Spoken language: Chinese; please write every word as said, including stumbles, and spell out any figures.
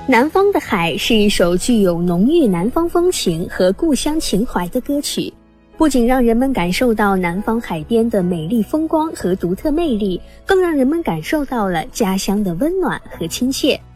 南方的海是一首具有浓郁南方风情和故乡情怀的歌曲，不仅让人们感受到南方海边的美丽风光和独特魅力，更让人们感受到了家乡的温暖和亲切。